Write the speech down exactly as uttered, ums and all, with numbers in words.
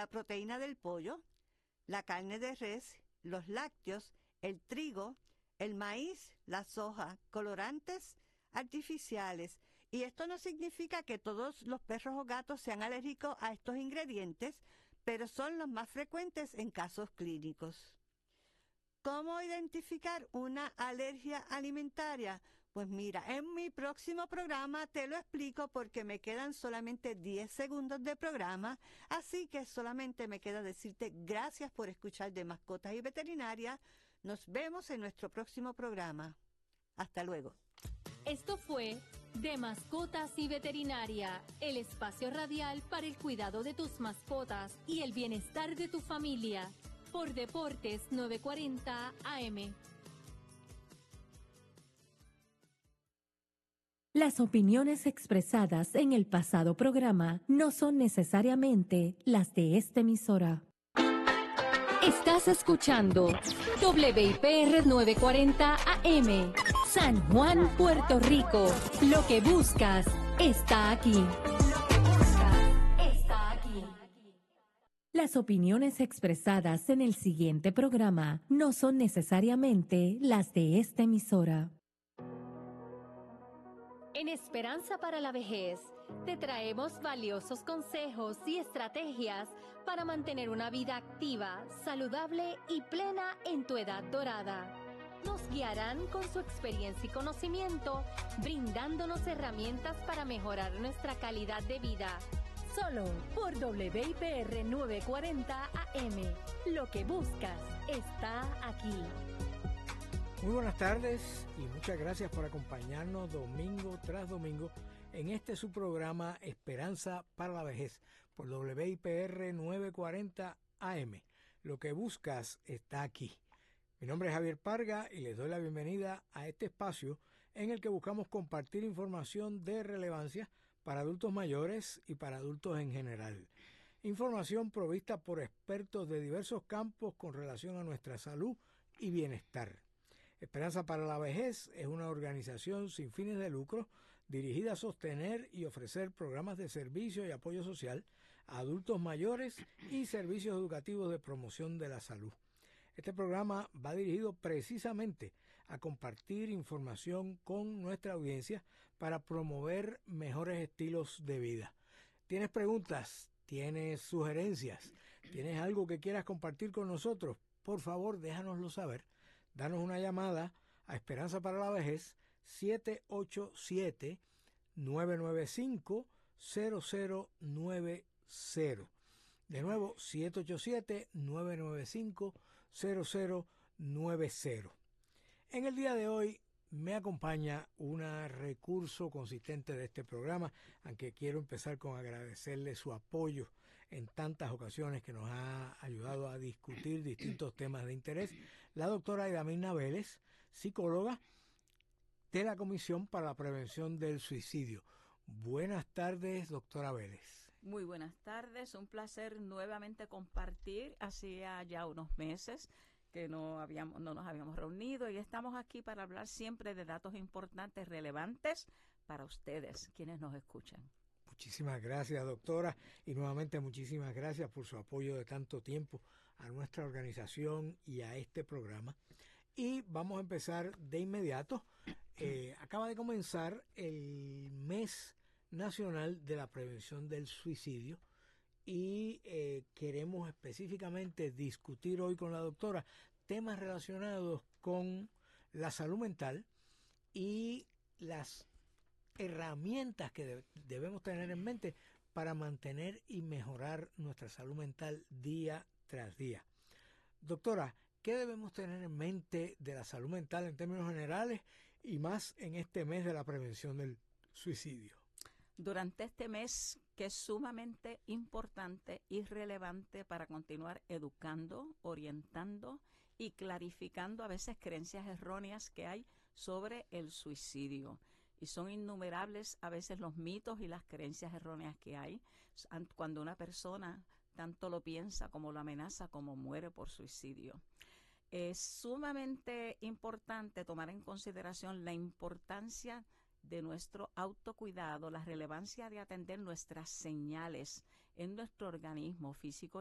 la proteína del pollo, la carne de res, los lácteos, el trigo, el maíz, la soja, colorantes artificiales. Y esto no significa que todos los perros o gatos sean alérgicos a estos ingredientes, pero son los más frecuentes en casos clínicos. ¿Cómo identificar una alergia alimentaria? Pues mira, en mi próximo programa te lo explico porque me quedan solamente diez segundos de programa, así que solamente me queda decirte gracias por escuchar de Mascotas y Veterinaria. Nos vemos en nuestro próximo programa. Hasta luego. Esto fue De Mascotas y Veterinaria, el espacio radial para el cuidado de tus mascotas y el bienestar de tu familia, por Deportes novecientos cuarenta A M. Las opiniones expresadas en el pasado programa no son necesariamente las de esta emisora. Estás escuchando W I P R novecientos cuarenta A M, San Juan, Puerto Rico. Lo que buscas está aquí. Está aquí. Las opiniones expresadas en el siguiente programa no son necesariamente las de esta emisora. En Esperanza para la Vejez, te traemos valiosos consejos y estrategias para mantener una vida activa, saludable y plena en tu edad dorada. Nos guiarán con su experiencia y conocimiento, brindándonos herramientas para mejorar nuestra calidad de vida. Solo por W I P R novecientos cuarenta A M. Lo que buscas está aquí. Muy buenas tardes y muchas gracias por acompañarnos domingo tras domingo en este su programa Esperanza para la Vejez por W I P R novecientos cuarenta A M. Lo que buscas está aquí. Mi nombre es Javier Parga y les doy la bienvenida a este espacio en el que buscamos compartir información de relevancia para adultos mayores y para adultos en general. Información provista por expertos de diversos campos con relación a nuestra salud y bienestar. Esperanza para la Vejez es una organización sin fines de lucro dirigida a sostener y ofrecer programas de servicio y apoyo social a adultos mayores y servicios educativos de promoción de la salud. Este programa va dirigido precisamente a compartir información con nuestra audiencia para promover mejores estilos de vida. ¿Tienes preguntas? ¿Tienes sugerencias? ¿Tienes algo que quieras compartir con nosotros? Por favor, déjanoslo saber. Danos una llamada a Esperanza para la Vejez siete ocho siete, nueve nueve cinco, cero cero nueve cero. De nuevo, siete ocho siete, nueve nueve cinco, cero cero nueve cero. En el día de hoy me acompaña un recurso consistente de este programa, aunque quiero empezar con agradecerle su apoyo en tantas ocasiones que nos ha ayudado a discutir distintos temas de interés, la doctora Idamina Vélez, psicóloga de la Comisión para la Prevención del Suicidio. Buenas tardes, doctora Vélez. Muy buenas tardes, un placer nuevamente compartir. Hacía ya unos meses que no habíamos, no nos habíamos reunido y estamos aquí para hablar siempre de datos importantes, relevantes para ustedes, quienes nos escuchan. Muchísimas gracias, doctora, y nuevamente muchísimas gracias por su apoyo de tanto tiempo a nuestra organización y a este programa. Y vamos a empezar de inmediato. Eh, acaba de comenzar el mes nacional de la prevención del suicidio y eh, queremos específicamente discutir hoy con la doctora temas relacionados con la salud mental y las herramientas que de- debemos tener en mente para mantener y mejorar nuestra salud mental día tras día. Doctora, ¿qué debemos tener en mente de la salud mental en términos generales y más en este mes de la prevención del suicidio? Durante este mes, que es sumamente importante y relevante para continuar educando, orientando y clarificando a veces creencias erróneas que hay sobre el suicidio. Y son innumerables a veces los mitos y las creencias erróneas que hay cuando una persona tanto lo piensa como lo amenaza como muere por suicidio. Es sumamente importante tomar en consideración la importancia de nuestro autocuidado, la relevancia de atender nuestras señales en nuestro organismo físico